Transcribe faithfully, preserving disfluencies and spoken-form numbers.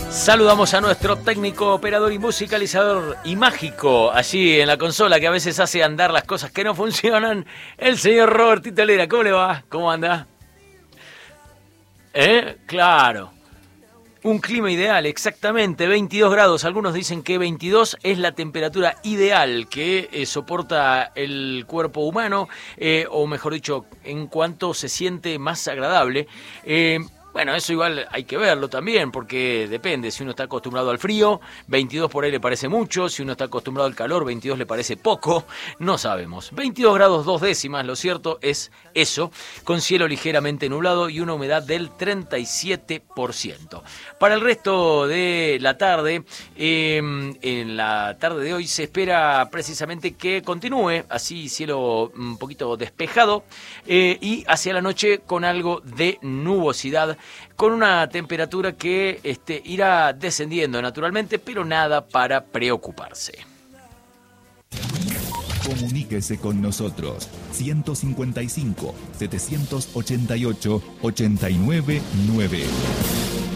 Saludamos a nuestro técnico, operador y musicalizador y mágico allí en la consola, que a veces hace andar las cosas que no funcionan, el señor Robertito Lera. ¿Cómo le va? ¿Cómo anda? ¿Eh? Claro. Un clima ideal, exactamente, veintidós grados. Algunos dicen que veintidós es la temperatura ideal que eh, soporta el cuerpo humano, eh, o mejor dicho, en cuanto se siente más agradable. Eh, Bueno, eso igual hay que verlo también, porque depende. Si uno está acostumbrado al frío, veintidós por ahí le parece mucho. Si uno está acostumbrado al calor, veintidós le parece poco. No sabemos. veintidós grados dos décimas, lo cierto es eso, con cielo ligeramente nublado y una humedad del treinta y siete por ciento. Para el resto de la tarde, eh, en la tarde de hoy se espera precisamente que continúe así, cielo un poquito despejado, eh, y hacia la noche con algo de nubosidad, con una temperatura que este, irá descendiendo naturalmente, pero nada para preocuparse. Comuníquese con nosotros. ciento cincuenta y cinco, setecientos ochenta y ocho, ochenta y nueve nueve.